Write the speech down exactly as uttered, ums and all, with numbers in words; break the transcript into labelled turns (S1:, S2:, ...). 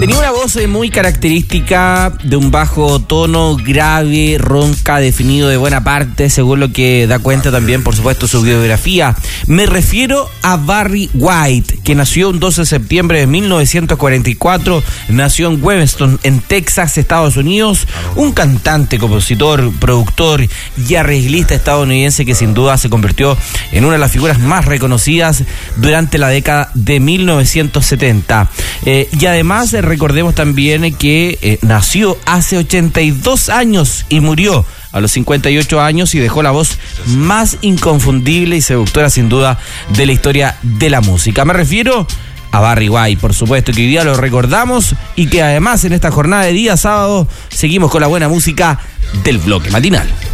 S1: Tenía una voz muy característica de un bajo tono, grave, ronca, definido de buena parte, según lo que da cuenta también, por supuesto, su biografía. Me refiero a Barry White, que nació un doce de septiembre de mil novecientos cuarenta y cuatro, nació en Weston, en Texas, Estados Unidos, un cantante, compositor, productor y arreglista estadounidense que sin duda se convirtió en una de las figuras más reconocidas durante la década de mil novecientos setenta. Eh, y además recordemos también que eh, nació hace ochenta y dos años y murió a los cincuenta y ocho años y dejó la voz más inconfundible y seductora sin duda de la historia de la música. Me refiero a Barry White, por supuesto, que hoy día lo recordamos y que además en esta jornada de día sábado seguimos con la buena música del bloque matinal.